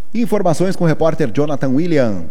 Informações com o repórter Jonathan William.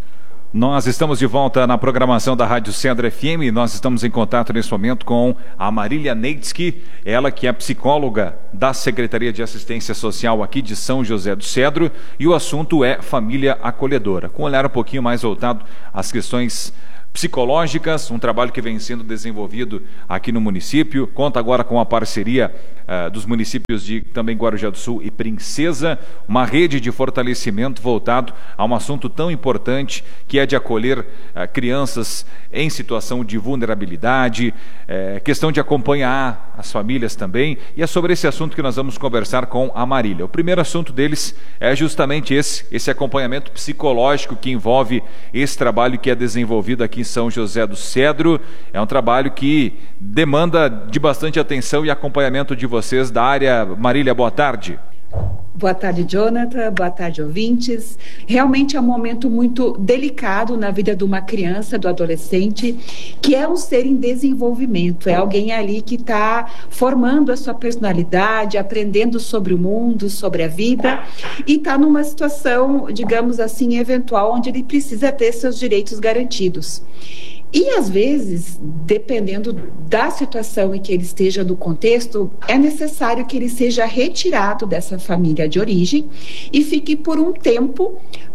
Nós estamos de volta na programação da Rádio Cedro FM. Nós estamos em contato nesse momento com a Marília Neitsky, ela que é psicóloga da Secretaria de Assistência Social aqui de São José do Cedro, e o assunto é família acolhedora, com um olhar um pouquinho mais voltado às questões psicológicas, um trabalho que vem sendo desenvolvido aqui no município. Conta agora com a parceria dos municípios de também Guarujá do Sul e Princesa, uma rede de fortalecimento voltado a um assunto tão importante que é de acolher crianças em situação de vulnerabilidade, questão de acompanhar as famílias também, e é sobre esse assunto que nós vamos conversar com a Marília. O primeiro assunto deles é justamente esse acompanhamento psicológico que envolve esse trabalho que é desenvolvido aqui em São José do Cedro. É um trabalho que demanda de bastante atenção e acompanhamento de vocês da área. Marília, boa tarde. Boa tarde, Jonathan. Boa tarde, ouvintes. Realmente é um momento muito delicado na vida de uma criança, do adolescente, que é um ser em desenvolvimento. É alguém ali que está formando a sua personalidade, aprendendo sobre o mundo, sobre a vida, e está numa situação, digamos assim, eventual, onde ele precisa ter seus direitos garantidos. E, às vezes, dependendo da situação em que ele esteja no contexto, é necessário que ele seja retirado dessa família de origem e fique por um tempo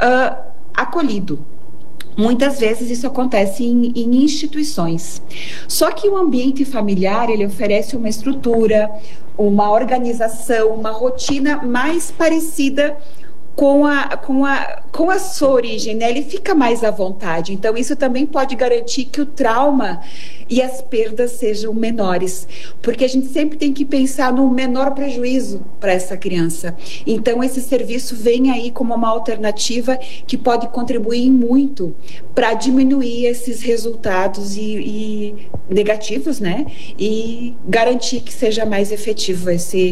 acolhido. Muitas vezes isso acontece em instituições. Só que o ambiente familiar, ele oferece uma estrutura, uma organização, uma rotina mais parecida com a sua origem, né? Ele fica mais à vontade. Então, isso também pode garantir que o trauma e as perdas sejam menores, porque a gente sempre tem que pensar no menor prejuízo para essa criança. Então, esse serviço vem aí como uma alternativa que pode contribuir muito para diminuir esses resultados e negativos, né? E garantir que seja mais efetivo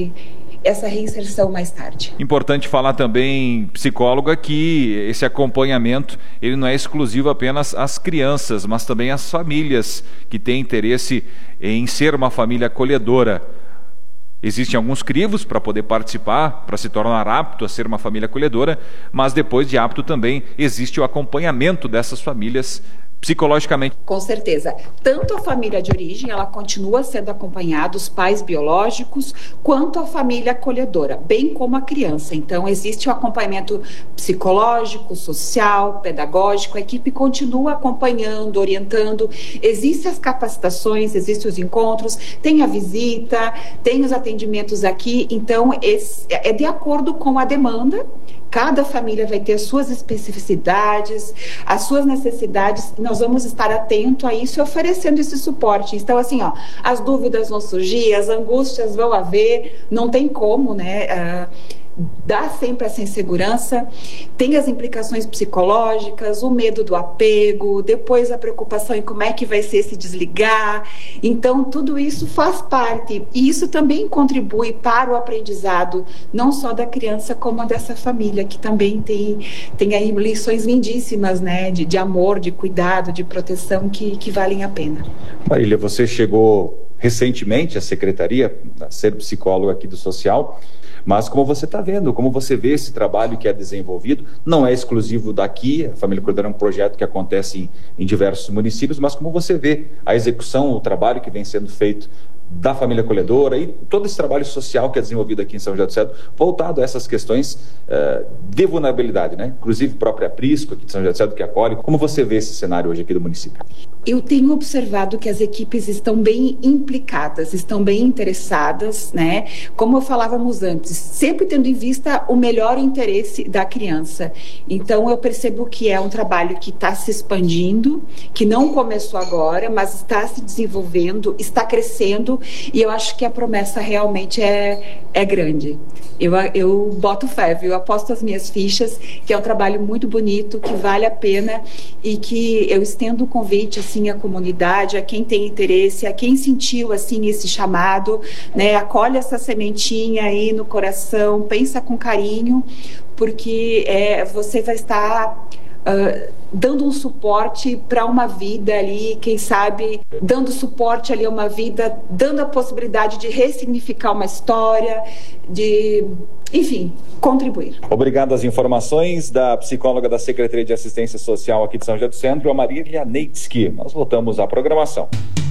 essa reinserção mais tarde. Importante falar também, psicóloga, que esse acompanhamento ele não é exclusivo apenas às crianças, mas também às famílias que têm interesse em ser uma família acolhedora. Existem alguns crivos para poder participar, para se tornar apto a ser uma família acolhedora, mas depois de apto também existe o acompanhamento dessas famílias psicologicamente. Com certeza. Tanto a família de origem, ela continua sendo acompanhada, os pais biológicos, quanto a família acolhedora, bem como a criança. Então, existe o acompanhamento psicológico, social, pedagógico, a equipe continua acompanhando, orientando, existem as capacitações, existem os encontros, tem a visita, tem os atendimentos aqui, então, é de acordo com a demanda. Cada família vai ter as suas especificidades, as suas necessidades, nós vamos estar atentos a isso e oferecendo esse suporte. Então, assim, as dúvidas vão surgir, as angústias vão haver, não tem como, né? Dá sempre essa insegurança, tem as implicações psicológicas, o medo do apego, depois a preocupação em como é que vai ser se desligar. Então, tudo isso faz parte, e isso também contribui para o aprendizado, não só da criança, como dessa família, que também tem aí lições lindíssimas, né, de amor, de cuidado, de proteção, que valem a pena. Marília, você chegou recentemente à secretaria, a ser psicóloga aqui do Social, mas como você está vendo, como você vê esse trabalho que é desenvolvido, não é exclusivo daqui, a Família Acolhedora é um projeto que acontece em diversos municípios, mas como você vê a execução, o trabalho que vem sendo feito da família acolhedora e todo esse trabalho social que é desenvolvido aqui em São José do Cedro, voltado a essas questões de vulnerabilidade, né? Inclusive própria Prisco aqui de São José do Cedro que acolhe. Como você vê esse cenário hoje aqui do município? Eu tenho observado que as equipes estão bem implicadas, estão bem interessadas, né? Como falávamos antes, sempre tendo em vista o melhor interesse da criança. Então, eu percebo que é um trabalho que está se expandindo, que não começou agora, mas está se desenvolvendo, está crescendo, e eu acho que a promessa realmente é grande. Eu boto fé, eu aposto as minhas fichas, que é um trabalho muito bonito, que vale a pena, e que eu estendo o convite, assim, à comunidade, a quem tem interesse, a quem sentiu, assim, esse chamado, né, acolhe essa sementinha aí no coração, pensa com carinho, porque você vai estar dando um suporte para uma vida ali, quem sabe, dando suporte ali a uma vida, dando a possibilidade de ressignificar uma história, de, enfim, contribuir. Obrigado às informações da psicóloga da Secretaria de Assistência Social aqui de São José do Centro, a Marília Neitsky. Nós voltamos à programação.